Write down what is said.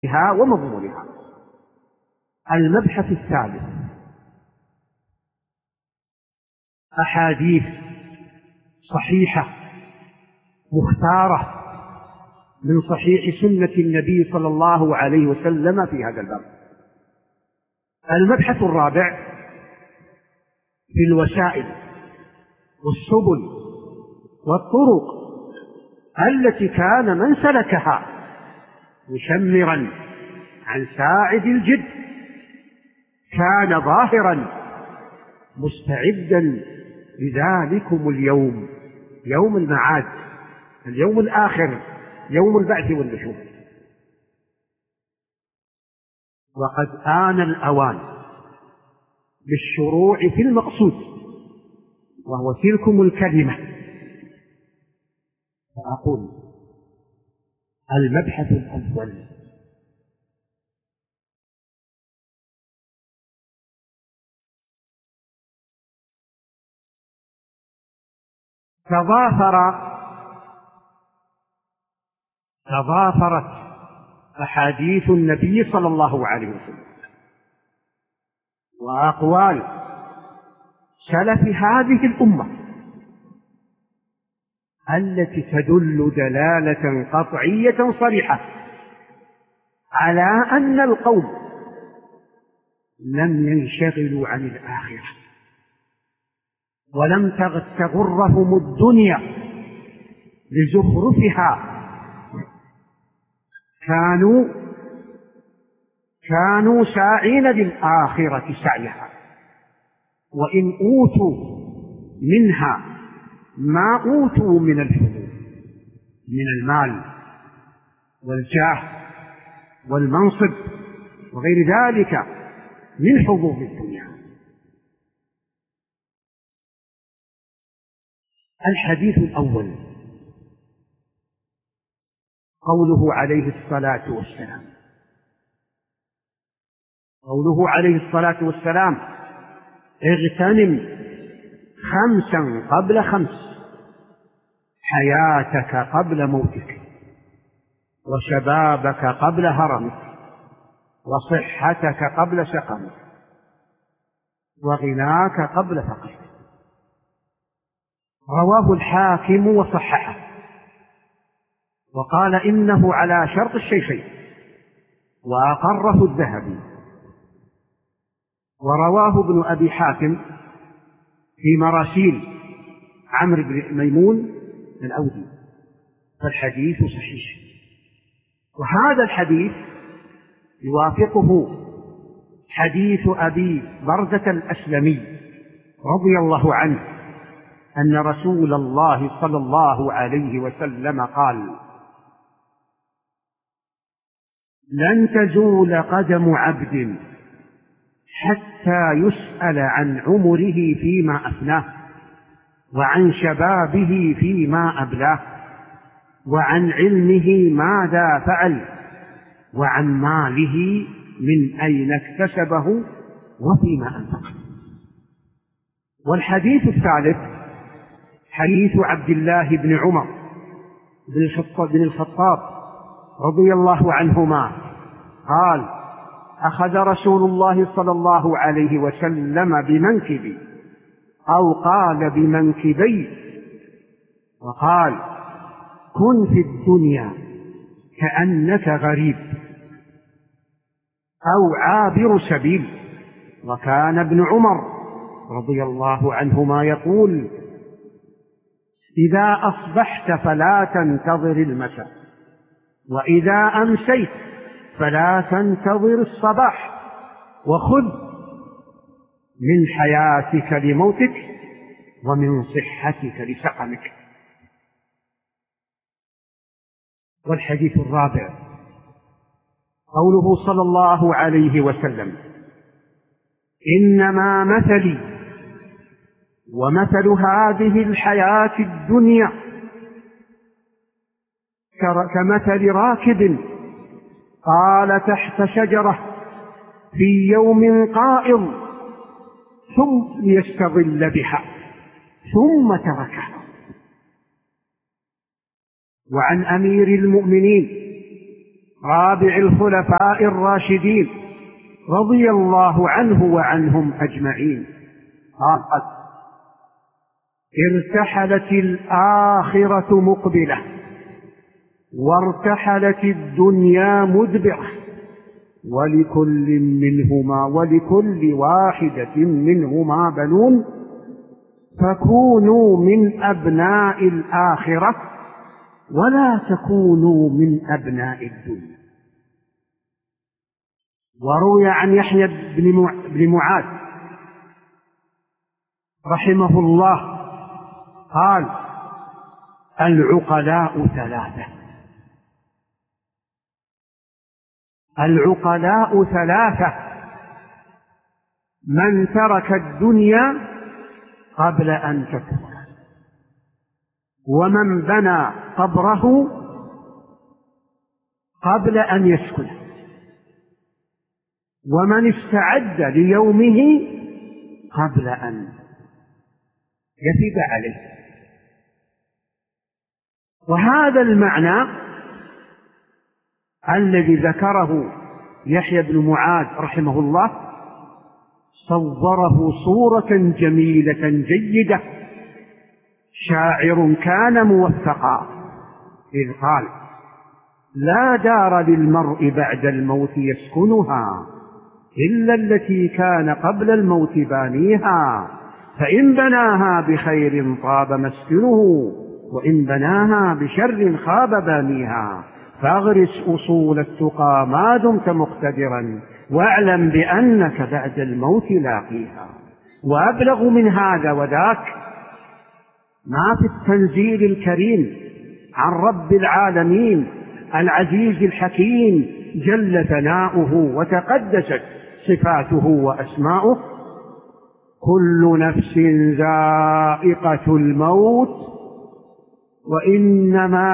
ومضمونها. المبحث الثالث: أحاديث صحيحة مختارة من صحيح سنة النبي صلى الله عليه وسلم في هذا الباب. المبحث الرابع: في الوسائل والسبل والطرق التي كان من سلكها مشمرا عن ساعد الجد، كان ظاهرا مستعدا لذلكم اليوم، يوم المعاد، اليوم الآخر، يوم البعث والنشور. وقد آن الأوان بالشروع في المقصود، وهو تلكم الكلمة. فأقول: المبحث الأول: تضافرت أحاديث النبي صلى الله عليه وسلم وأقوال سلف هذه الأمة التي تدل دلالة قطعية صريحة على أن القوم لم ينشغلوا عن الآخرة، ولم تغرهم الدنيا لزخرفها. كانوا ساعين للآخرة سعيها، وإن أوتوا منها ما أوتوا من الفضول، من المال والجاه والمنصب وغير ذلك من حظوظ الدنيا. الحديث الأول: قوله عليه الصلاة والسلام: اغتنم 5 قبل 5، حياتك قبل موتك، وشبابك قبل هرمك، وصحتك قبل سقمك، وغناك قبل فقرك. رواه الحاكم وصححه، وقال إنه على شرط الشيخين، وأقره الذهبي. ورواه ابن أبي حاتم في مراسيل عمرو بن ميمون الأودي، فالحديث صحيح. وهذا الحديث يوافقه حديث أبي برزة الأسلمي رضي الله عنه أن رسول الله صلى الله عليه وسلم قال: لن تزول قدم عبد حتى يسأل عن عمره فيما أفناه، وعن شبابه فيما أبلاه، وعن علمه ماذا فعل، وعن ماله من أين اكتسبه وفيما أنفقه. والحديث الثالث حديث عبد الله بن عمر بن الخطاب رضي الله عنهما قال: أخذ رسول الله صلى الله عليه وسلم بمنكبي، أو قال بمنكبي، وقال: كن في الدنيا كأنك غريب أو عابر سبيل. وكان ابن عمر رضي الله عنهما يقول: إذا أصبحت فلا تنتظر المساء، وإذا أمسيت فلا تنتظر الصباح، وخذ من حياتك لموتك، ومن صحتك لسقمك. والحديث الرابع قوله صلى الله عليه وسلم: إنما مثلي ومثل هذه الحياة الدنيا كمثل راكب قال تحت شجرة في يوم قائض ثم يستظل بها ثم تركها. وعن أمير المؤمنين رابع الخلفاء الراشدين رضي الله عنه وعنهم أجمعين قال: ارتحلت الآخرة مقبلة وارتحلت الدنيا مدبرة، ولكل واحدة منهما بنون، فكونوا من أبناء الآخرة ولا تكونوا من أبناء الدنيا. وروي عن يحيى بن معاذ رحمه الله قال: العقلاء ثلاثة، العقلاء ثلاثة: من ترك الدنيا قبل أن تكون، ومن بنى قبره قبل أن يسكن، ومن استعد ليومه قبل أن يفد عليه. وهذا المعنى الذي ذكره يحيى بن معاذ رحمه الله صوره صورة جميلة جيدة. شاعر كان موفقا إذ قال: لا دار للمرء بعد الموت يسكنها إلا التي كان قبل الموت بانيها، فإن بناها بخير طاب مسكنه، وإن بناها بشر خاب بانيها، فاغرس أصول التقى ما دمت مقتدرا، واعلم بأنك بعد الموت لاقيها. وأبلغ من هذا وذاك ما في التنزيل الكريم عن رب العالمين العزيز الحكيم جل ثناؤه وتقدست صفاته وأسماؤه: كل نفس ذائقة الموت وإنما